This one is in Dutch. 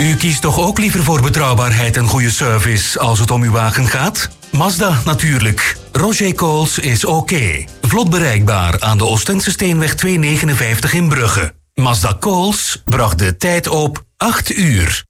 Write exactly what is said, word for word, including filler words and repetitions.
U kiest toch ook liever voor betrouwbaarheid en goede service als het om uw wagen gaat? Mazda natuurlijk. Roger Coles is oké. Vlot bereikbaar aan de Oostense Steenweg tweehonderdnegenenvijftig in Brugge. Mazda Coles bracht de tijd op acht uur.